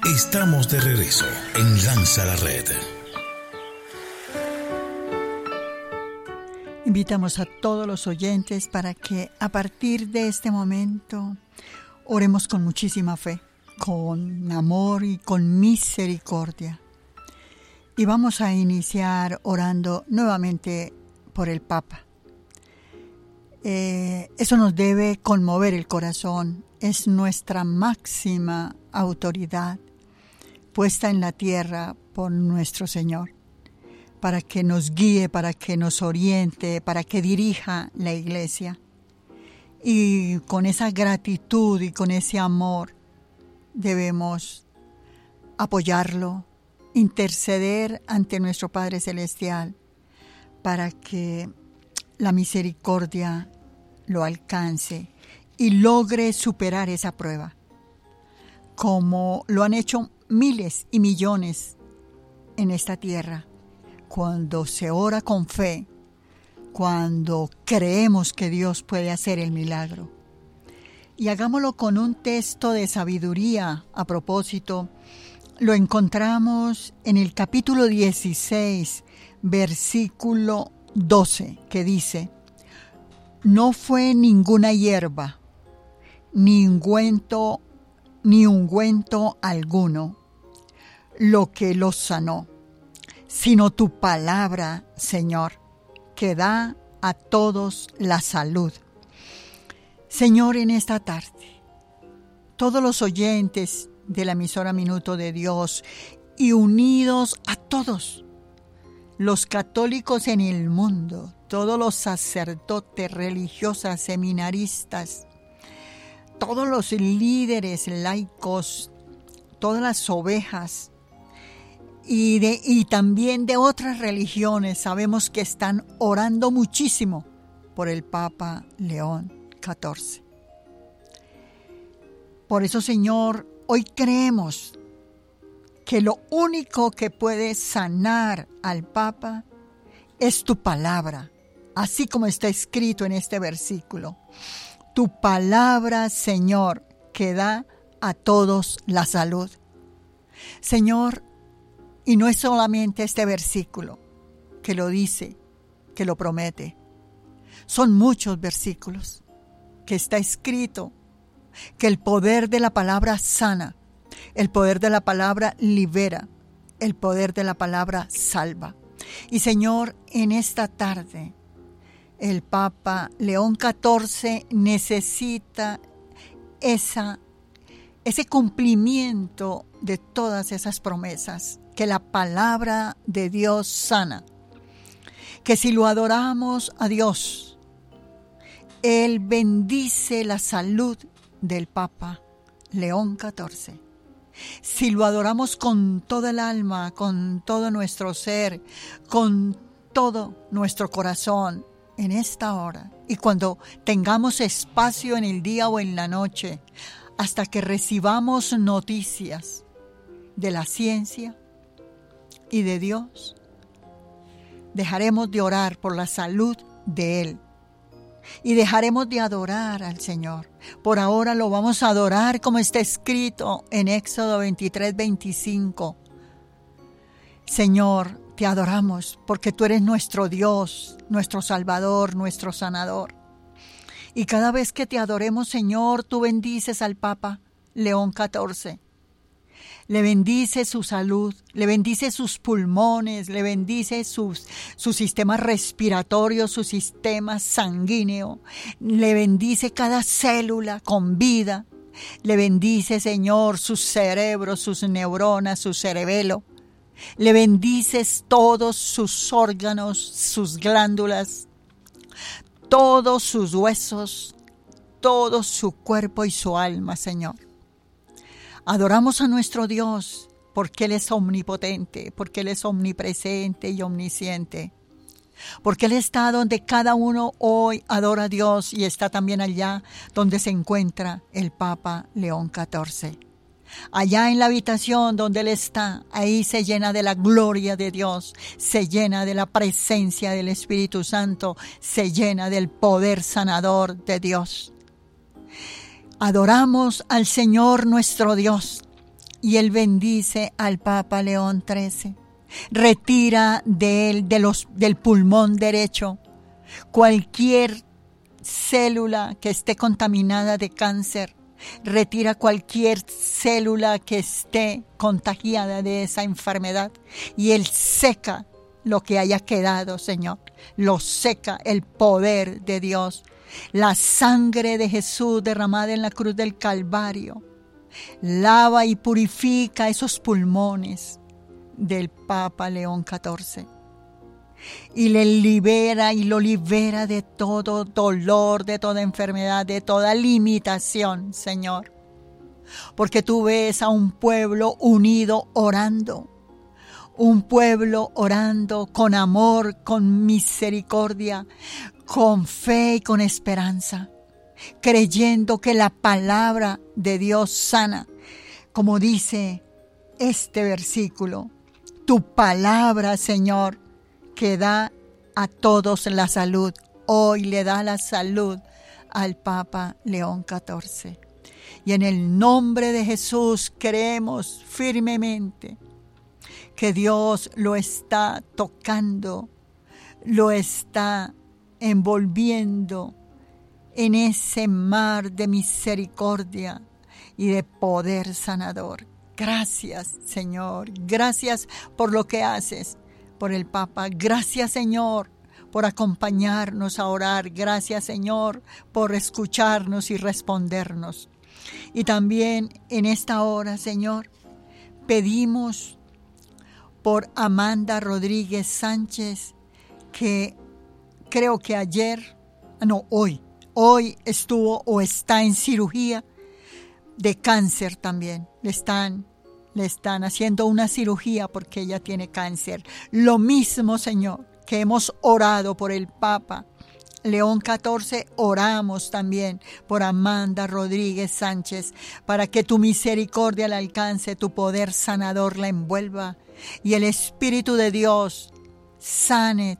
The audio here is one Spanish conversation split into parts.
Estamos de regreso en Lanza la Red. Invitamos a todos los oyentes para que a partir de este momento oremos con muchísima fe, con amor y con misericordia. Y vamos a iniciar orando nuevamente por el Papa. Eso nos debe conmover el corazón. Es nuestra máxima autoridad puesta en la tierra por nuestro Señor, para que nos guíe, para que nos oriente, para que dirija la iglesia. Y con esa gratitud y con ese amor debemos apoyarlo, interceder ante nuestro Padre Celestial para que la misericordia lo alcance y logre superar esa prueba, como lo han hecho miles y millones en esta tierra. Cuando se ora con fe, cuando creemos que Dios puede hacer el milagro. Y hagámoslo con un texto de sabiduría. A propósito, lo encontramos en el capítulo 16, versículo 12, que dice: no fue ninguna hierba, ni ungüento alguno lo que los sanó, sino tu palabra, Señor, que da a todos la salud. Señor, en esta tarde, todos los oyentes de la emisora Minuto de Dios y unidos a todos los católicos en el mundo, todos los sacerdotes, religiosas, seminaristas, todos los líderes laicos, todas las ovejas, y también de otras religiones, sabemos que están orando muchísimo por el Papa León XIV. Por eso, Señor, hoy creemos que lo único que puede sanar al Papa es tu palabra, así como está escrito en este versículo. Tu palabra, Señor, que da a todos la salud. Señor, y no es solamente este versículo que lo dice, que lo promete. Son muchos versículos que está escrito que el poder de la palabra sana, el poder de la palabra libera, el poder de la palabra salva. Y Señor, en esta tarde, el Papa León XIV necesita ese cumplimiento de todas esas promesas, que la palabra de Dios sana, que si lo adoramos a Dios, Él bendice la salud del Papa León XIV. Si lo adoramos con toda el alma, con todo nuestro ser, con todo nuestro corazón en esta hora, y cuando tengamos espacio en el día o en la noche, hasta que recibamos noticias de la ciencia y de Dios, dejaremos de orar por la salud de Él y dejaremos de adorar al Señor. Por ahora lo vamos a adorar como está escrito en Éxodo 23, 25. Señor, te adoramos porque tú eres nuestro Dios, nuestro Salvador, nuestro sanador. Y cada vez que te adoremos, Señor, tú bendices al Papa León XIV. Le bendice su salud, le bendice sus pulmones, le bendice su sistema respiratorio, su sistema sanguíneo, le bendice cada célula con vida, le bendice, Señor, sus cerebros, sus neuronas, su cerebelo, le bendices todos sus órganos, sus glándulas, todos sus huesos, todo su cuerpo y su alma, Señor. Adoramos a nuestro Dios porque Él es omnipotente, porque Él es omnipresente y omnisciente, porque Él está donde cada uno hoy adora a Dios y está también allá donde se encuentra el Papa León XIV. Allá en la habitación donde Él está, ahí se llena de la gloria de Dios, se llena de la presencia del Espíritu Santo, se llena del poder sanador de Dios. Adoramos al Señor nuestro Dios, Y él bendice al Papa León XIII. Retira de él, del pulmón derecho, cualquier célula que esté contaminada de cáncer. Retira cualquier célula que esté contagiada de esa enfermedad. Y él seca lo que haya quedado, Señor. Lo seca el poder de Dios. La sangre de Jesús derramada en la cruz del Calvario lava y purifica esos pulmones del Papa León XIV. Y le libera y lo libera de todo dolor, de toda enfermedad, de toda limitación, Señor. Porque tú ves a un pueblo unido orando. Un pueblo orando con amor, con misericordia, con fe y con esperanza. Creyendo que la palabra de Dios sana. Como dice este versículo. Tu palabra, Señor, que da a todos la salud. Hoy le da la salud al Papa León XIV. Y en el nombre de Jesús creemos firmemente que Dios lo está tocando, lo está envolviendo en ese mar de misericordia y de poder sanador. Gracias, Señor. Gracias por lo que haces por el Papa. Gracias, Señor, por acompañarnos a orar. Gracias, Señor, por escucharnos y respondernos. Y también en esta hora, Señor, pedimos por Amanda Rodríguez Sánchez, que creo que hoy estuvo o está en cirugía de cáncer también. Le están haciendo una cirugía porque ella tiene cáncer. Lo mismo, Señor, que hemos orado por el Papa León XIV, oramos también por Amanda Rodríguez Sánchez, para que tu misericordia la alcance, tu poder sanador la envuelva y el Espíritu de Dios sane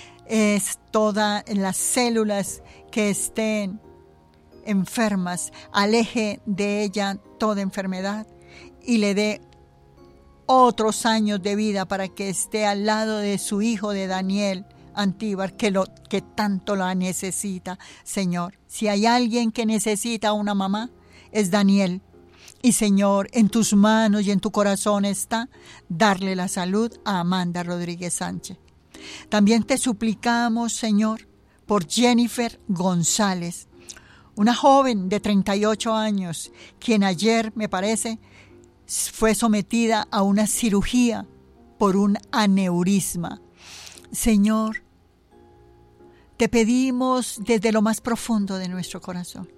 todas las células que estén enfermas, aleje de ella toda enfermedad y le dé otros años de vida para que esté al lado de su hijo de Daniel Antíbar, que tanto la necesita, Señor. Si hay alguien que necesita a una mamá, es Daniel. Y Señor, en tus manos y en tu corazón está darle la salud a Amanda Rodríguez Sánchez. También te suplicamos, Señor, por Jennifer González, una joven de 38 años, quien ayer, me parece, fue sometida a una cirugía por un aneurisma. Señor, te pedimos desde lo más profundo de nuestro corazón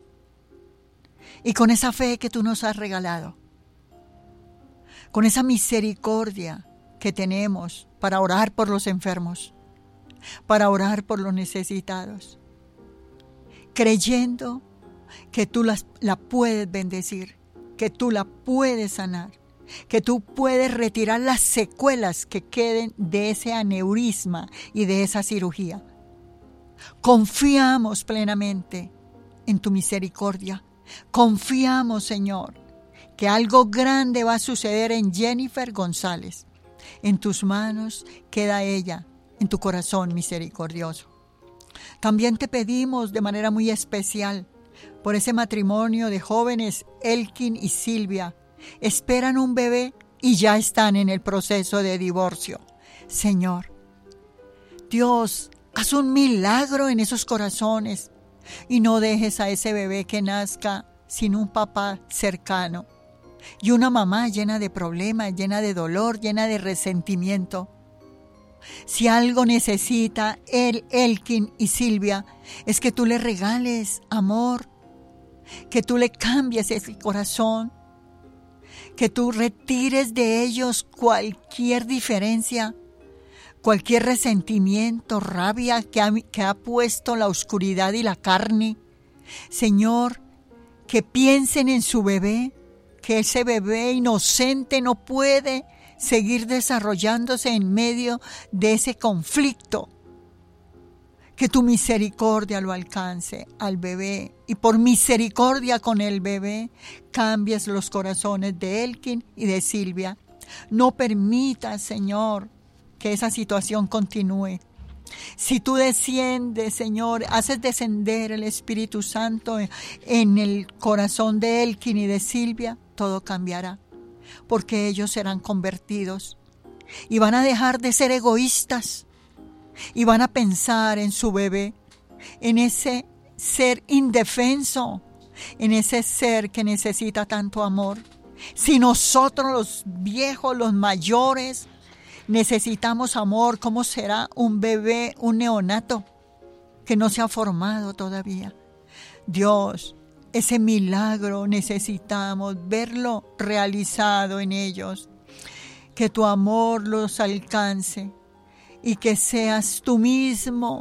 y con esa fe que tú nos has regalado, con esa misericordia que tenemos para orar por los enfermos, para orar por los necesitados, creyendo que tú la puedes bendecir, que tú la puedes sanar, que tú puedes retirar las secuelas que queden de ese aneurisma y de esa cirugía. Confiamos plenamente en tu misericordia. Confiamos, Señor, que algo grande va a suceder en Jennifer González. En tus manos queda ella, en tu corazón misericordioso. También te pedimos de manera muy especial por ese matrimonio de jóvenes, Elkin y Silvia. Esperan un bebé y ya están en el proceso de divorcio. Señor, Dios, haz un milagro en esos corazones y no dejes a ese bebé que nazca sin un papá cercano y una mamá llena de problemas, llena de dolor, llena de resentimiento. Si algo necesita Elkin y Silvia, es que tú le regales amor, que tú le cambies ese corazón, que tú retires de ellos cualquier diferencia, cualquier resentimiento, rabia que ha puesto la oscuridad y la carne. Señor, que piensen en su bebé, que ese bebé inocente no puede seguir desarrollándose en medio de ese conflicto Que tu misericordia lo alcance al bebé y por misericordia con el bebé cambies los corazones de Elkin y de Silvia. No permitas, Señor, que esa situación continúe. Si tú desciendes, Señor, haces descender el Espíritu Santo en el corazón de Elkin y de Silvia, todo cambiará, porque ellos serán convertidos y van a dejar de ser egoístas y van a pensar en su bebé, en ese ser indefenso, en ese ser que necesita tanto amor. Si nosotros los viejos, los mayores, necesitamos amor, ¿cómo será un bebé, un neonato que no se ha formado todavía? Dios, ese milagro necesitamos verlo realizado en ellos. Que tu amor los alcance y que seas tú mismo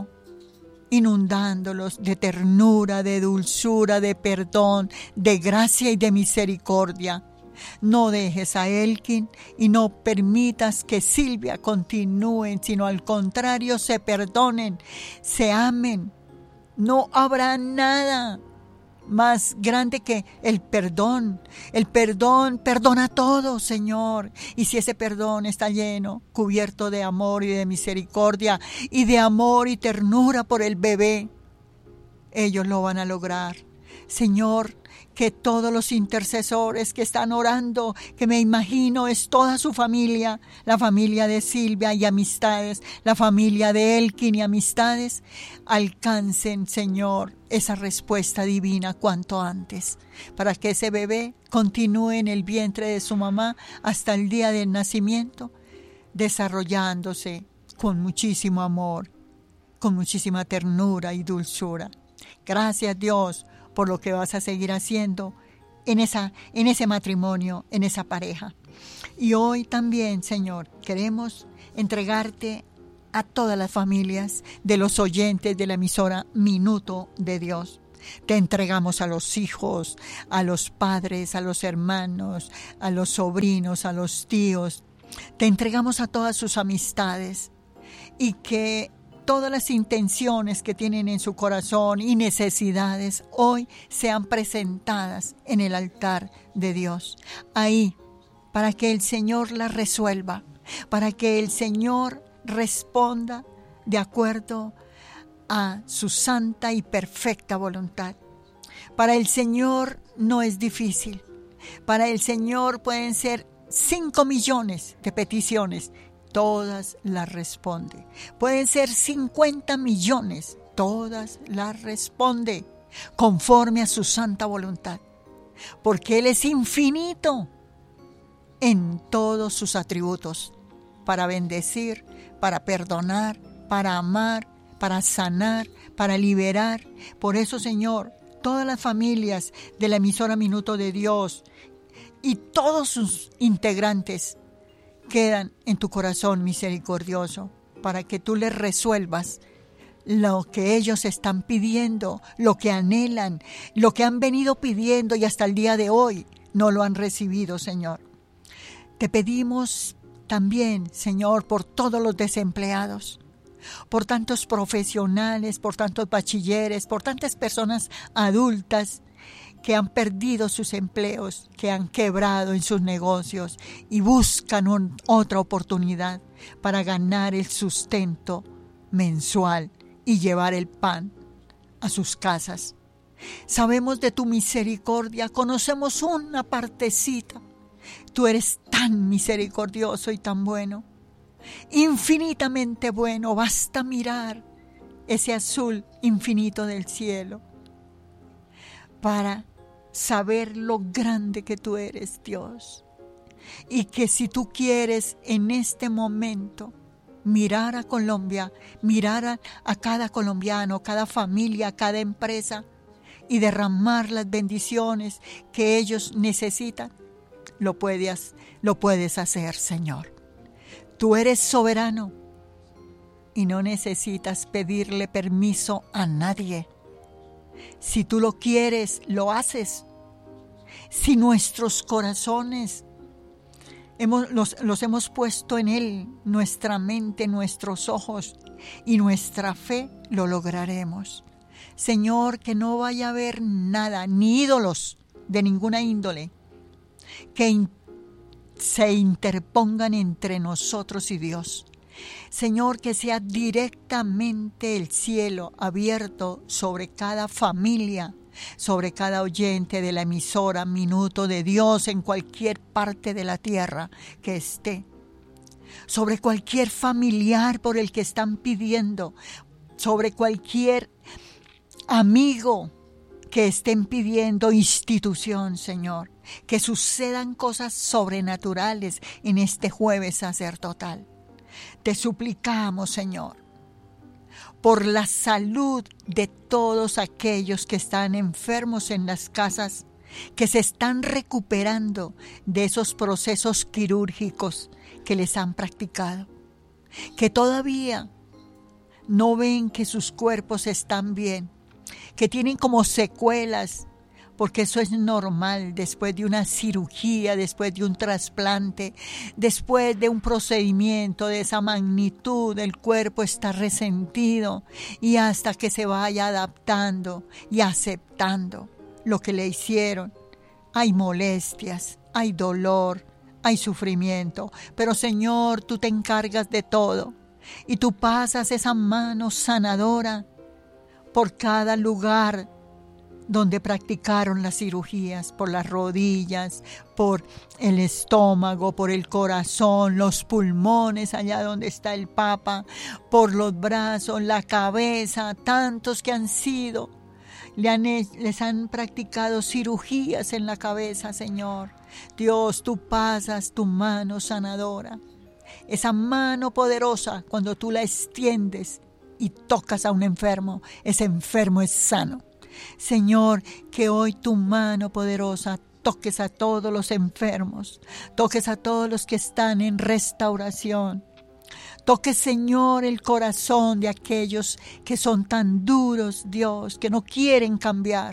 inundándolos de ternura, de dulzura, de perdón, de gracia y de misericordia. No dejes a Elkin y no permitas que Silvia continúen, sino al contrario se perdonen, se amen. No habrá nada más grande que el perdón. El perdón perdona todo, Señor. Y si ese perdón está lleno, cubierto de amor y de misericordia y de amor y ternura por el bebé, ellos lo van a lograr. Señor, que todos los intercesores que están orando, que me imagino es toda su familia, la familia de Silvia y amistades, la familia de Elkin y amistades, alcancen, Señor, esa respuesta divina cuanto antes, para que ese bebé continúe en el vientre de su mamá hasta el día del nacimiento, desarrollándose con muchísimo amor, con muchísima ternura y dulzura. Gracias, Dios, por lo que vas a seguir haciendo en ese matrimonio, en esa pareja. Y hoy también, Señor, queremos entregarte a todas las familias de los oyentes de la emisora Minuto de Dios. Te entregamos a los hijos, a los padres, a los hermanos, a los sobrinos, a los tíos. Te entregamos a todas sus amistades y que todas las intenciones que tienen en su corazón y necesidades hoy sean presentadas en el altar de Dios. Ahí, para que el Señor las resuelva, para que el Señor responda de acuerdo a su santa y perfecta voluntad. Para el Señor no es difícil. Para el Señor pueden ser 5 millones de peticiones. Todas las responde. Pueden ser 50 millones, todas las responde conforme a su santa voluntad, porque Él es infinito en todos sus atributos, para bendecir, para perdonar, para amar, para sanar, para liberar. Por eso, Señor, todas las familias de la emisora Minuto de Dios y todos sus integrantes quedan en tu corazón misericordioso, para que tú les resuelvas lo que ellos están pidiendo, lo que anhelan, lo que han venido pidiendo y hasta el día de hoy no lo han recibido, Señor. Te pedimos también, Señor, por todos los desempleados, por tantos profesionales, por tantos bachilleres, por tantas personas adultas que han perdido sus empleos, que han quebrado en sus negocios y buscan otra oportunidad para ganar el sustento mensual y llevar el pan a sus casas. Sabemos de tu misericordia, conocemos una partecita. Tú eres tan misericordioso y tan bueno, infinitamente bueno. Basta mirar ese azul infinito del cielo para saber lo grande que tú eres, Dios. Y que si tú quieres en este momento mirar a Colombia, mirar a cada colombiano, cada familia, cada empresa y derramar las bendiciones que ellos necesitan, lo puedes hacer, Señor. Tú eres soberano y no necesitas pedirle permiso a nadie. Si tú lo quieres, lo haces. Si nuestros corazones los hemos puesto en Él, nuestra mente, nuestros ojos y nuestra fe lo lograremos. Señor, que no vaya a haber nada, ni ídolos de ninguna índole, que se interpongan entre nosotros y Dios. Señor, que sea directamente el cielo abierto sobre cada familia, sobre cada oyente de la emisora Minuto de Dios en cualquier parte de la tierra que esté, sobre cualquier familiar por el que están pidiendo, sobre cualquier amigo que estén pidiendo, institución, Señor, que sucedan cosas sobrenaturales en este jueves sacerdotal. Te suplicamos, Señor, por la salud de todos aquellos que están enfermos en las casas, que se están recuperando de esos procesos quirúrgicos que les han practicado, que todavía no ven que sus cuerpos están bien, que tienen como secuelas, porque eso es normal después de una cirugía, después de un trasplante, después de un procedimiento de esa magnitud, el cuerpo está resentido y hasta que se vaya adaptando y aceptando lo que le hicieron. Hay molestias, hay dolor, hay sufrimiento, pero Señor, tú te encargas de todo y tú pasas esa mano sanadora por cada lugar donde practicaron las cirugías, por las rodillas, por el estómago, por el corazón, los pulmones, allá donde está el Papa, por los brazos, la cabeza, tantos que han sido, les han practicado cirugías en la cabeza, Señor. Dios, tú pasas tu mano sanadora, esa mano poderosa, cuando tú la extiendes y tocas a un enfermo, ese enfermo es sano. Señor, que hoy tu mano poderosa toques a todos los enfermos, toques a todos los que están en restauración. Toques, Señor, el corazón de aquellos que son tan duros, Dios, que no quieren cambiar.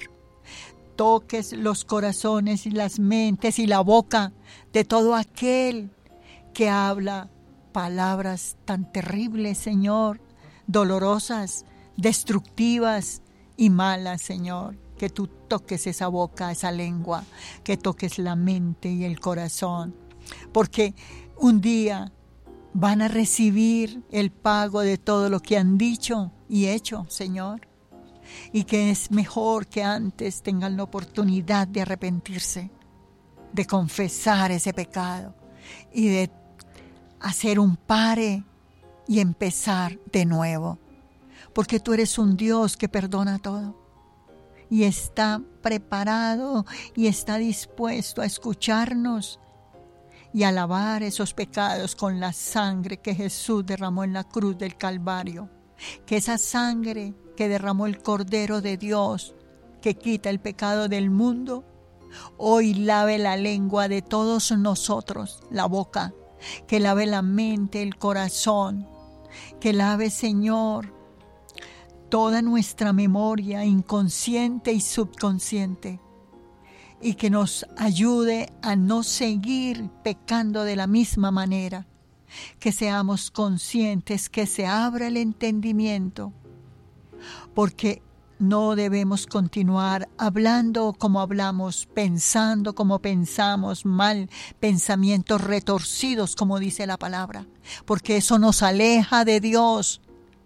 Toques los corazones y las mentes y la boca de todo aquel que habla palabras tan terribles, Señor, dolorosas, destructivas y malas, Señor. Que tú toques esa boca, esa lengua, que toques la mente y el corazón, porque un día van a recibir el pago de todo lo que han dicho y hecho, Señor, y que es mejor que antes tengan la oportunidad de arrepentirse, de confesar ese pecado y de hacer un pare y empezar de nuevo. Porque tú eres un Dios que perdona todo y está preparado y está dispuesto a escucharnos y a lavar esos pecados con la sangre que Jesús derramó en la cruz del Calvario. Que esa sangre que derramó el Cordero de Dios, que quita el pecado del mundo, hoy lave la lengua de todos nosotros, la boca, que lave la mente, el corazón, que lave, Señor, toda nuestra memoria inconsciente y subconsciente, y que nos ayude a no seguir pecando de la misma manera, que seamos conscientes, que se abra el entendimiento, porque no debemos continuar hablando como hablamos, pensando como pensamos mal, pensamientos retorcidos como dice la palabra, porque eso nos aleja de Dios.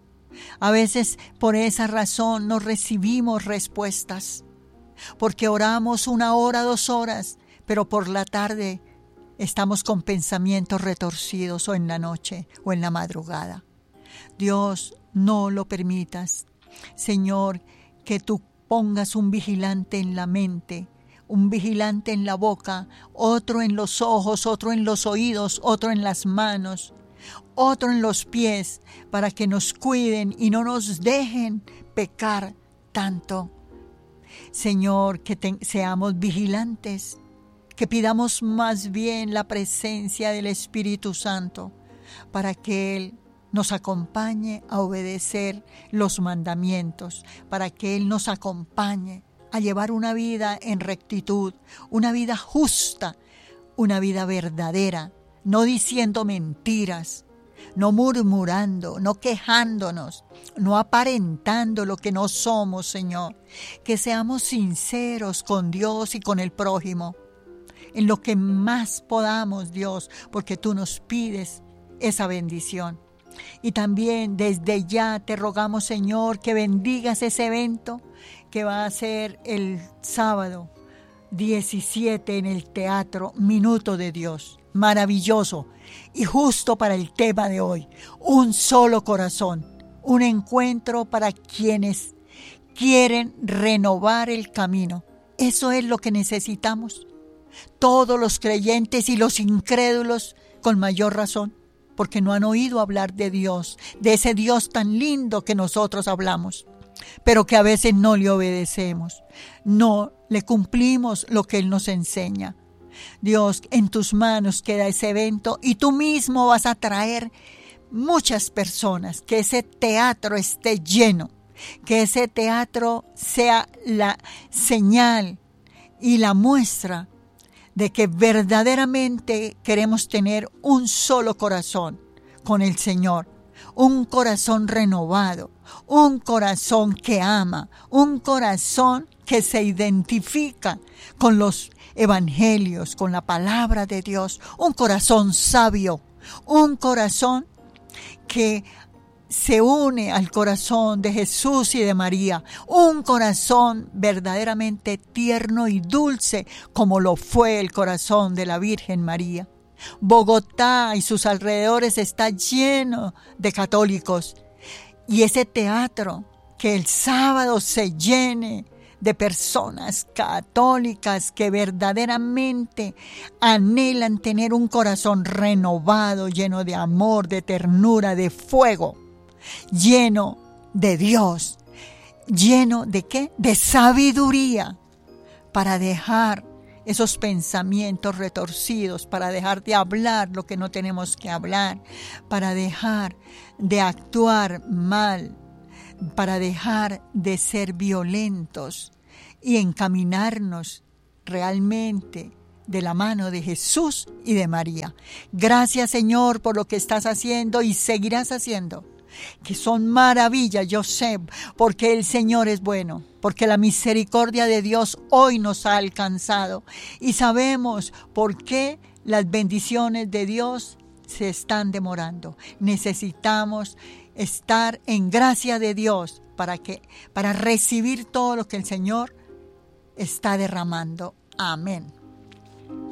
A veces por esa razón no recibimos respuestas, porque oramos 1 hora, 2 horas, pero por la tarde estamos con pensamientos retorcidos o en la noche o en la madrugada. Dios, no lo permitas. Señor, que tú pongas un vigilante en la mente, un vigilante en la boca, otro en los ojos, otro en los oídos, otro en las manos, otro en los pies, para que nos cuiden y no nos dejen pecar tanto. Señor, que seamos vigilantes, que pidamos más bien la presencia del Espíritu Santo para que Él nos acompañe a obedecer los mandamientos, para que Él nos acompañe a llevar una vida en rectitud, una vida justa, una vida verdadera, no diciendo mentiras, no murmurando, no quejándonos, no aparentando lo que no somos, Señor. Que seamos sinceros con Dios y con el prójimo, en lo que más podamos, Dios, porque tú nos pides esa bendición. Y también desde ya te rogamos, Señor, que bendigas ese evento que va a ser el sábado 17 en el Teatro Minuto de Dios. Maravilloso y justo para el tema de hoy. Un solo corazón, un encuentro para quienes quieren renovar el camino. Eso es lo que necesitamos. Todos los creyentes y los incrédulos con mayor razón, porque no han oído hablar de Dios, de ese Dios tan lindo que nosotros hablamos, pero que a veces no le obedecemos, no le cumplimos lo que Él nos enseña. Dios, en tus manos queda ese evento y tú mismo vas a traer muchas personas, que ese teatro esté lleno, que ese teatro sea la señal y la muestra de que verdaderamente queremos tener un solo corazón con el Señor, un corazón renovado, un corazón que ama, un corazón que se identifica con los evangelios, con la palabra de Dios, un corazón sabio, un corazón que se une al corazón de Jesús y de María, un corazón verdaderamente tierno y dulce como lo fue el corazón de la Virgen María. Bogotá y sus alrededores está lleno de católicos y ese teatro que el sábado se llene de personas católicas que verdaderamente anhelan tener un corazón renovado, lleno de amor, de ternura, de fuego, lleno de Dios, lleno ¿de qué? De sabiduría, para dejar esos pensamientos retorcidos, para dejar de hablar lo que no tenemos que hablar, para dejar de actuar mal, para dejar de ser violentos y encaminarnos realmente de la mano de Jesús y de María. Gracias, Señor, por lo que estás haciendo y seguirás haciendo, que son maravillas, yo sé, porque el Señor es bueno, porque la misericordia de Dios hoy nos ha alcanzado y sabemos por qué las bendiciones de Dios se están demorando. Necesitamos estar en gracia de Dios para recibir todo lo que el Señor está derramando. Amén.